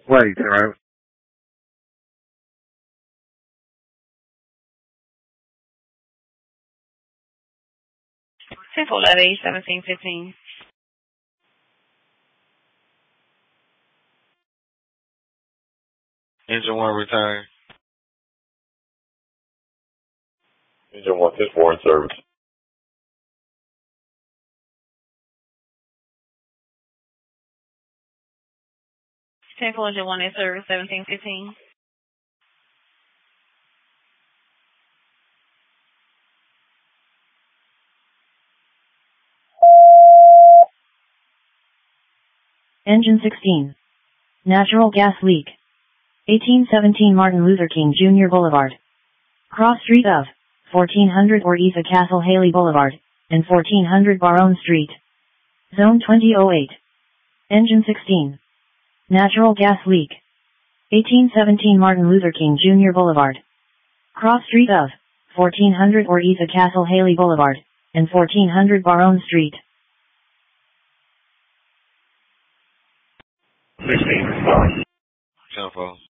Wait, right? 10 for Levy, 1715. Engine 1 return. Engine 1, 10-4 in service. 10 for Engine 1 in service, 1715. Engine 16. Natural gas leak. 1817 Martin Luther King Jr. Boulevard. Cross street of 1400 or east of Castle Haley Boulevard, and 1400 Baronne Street. Zone 2008. Engine 16. Natural gas leak. 1817 Martin Luther King Jr. Boulevard. Cross street of 1400 or east of Castle Haley Boulevard, and 1400 Baronne Street. 16. 10-4.